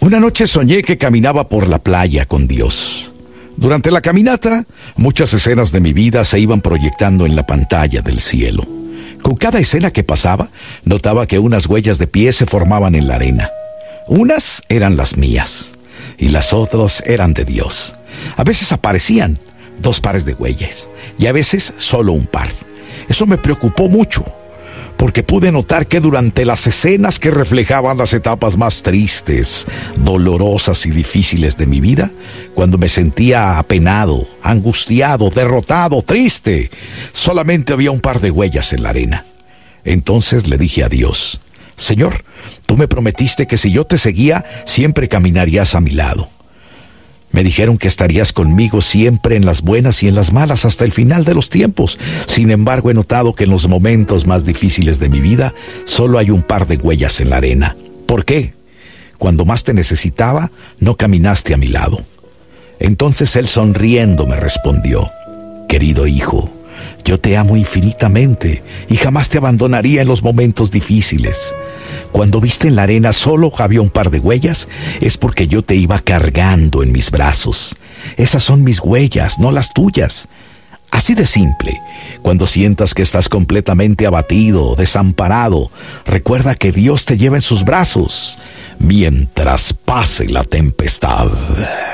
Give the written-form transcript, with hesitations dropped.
Una noche soñé que caminaba por la playa con Dios. Durante la caminata, muchas escenas de mi vida se iban proyectando en la pantalla del cielo. Con cada escena que pasaba, notaba que unas huellas de pie se formaban en la arena. Unas eran las mías y las otras eran de Dios. A veces aparecían 2 pares de huellas y a veces solo un par. Eso me preocupó mucho, porque pude notar que durante las escenas que reflejaban las etapas más tristes, dolorosas y difíciles de mi vida, cuando me sentía apenado, angustiado, derrotado, triste, solamente había un par de huellas en la arena. Entonces le dije a Dios: Señor, tú me prometiste que si yo te seguía, siempre caminarías a mi lado. Me dijeron que estarías conmigo siempre en las buenas y en las malas hasta el final de los tiempos. Sin embargo, he notado que en los momentos más difíciles de mi vida solo hay un par de huellas en la arena. ¿Por qué? Cuando más te necesitaba, no caminaste a mi lado. Entonces él, sonriendo, me respondió: querido hijo, yo te amo infinitamente y jamás te abandonaría en los momentos difíciles. Cuando viste en la arena solo había un par de huellas, es porque yo te iba cargando en mis brazos. Esas son mis huellas, no las tuyas. Así de simple. Cuando sientas que estás completamente abatido, desamparado, recuerda que Dios te lleva en sus brazos mientras pase la tempestad.